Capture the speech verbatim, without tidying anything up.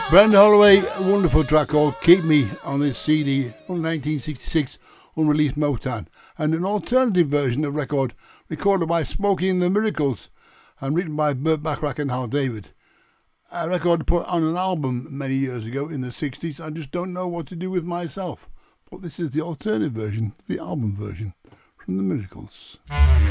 Brenda Holloway, a wonderful track called Keep Me on this C D, nineteen sixty-six unreleased Motown, and an alternative version of record recorded by Smokey and the Miracles and written by Burt Bacharach and Hal David. A record put on an album many years ago in the sixties. I just don't know what to do with myself. But this is the alternative version, the album version from the Miracles.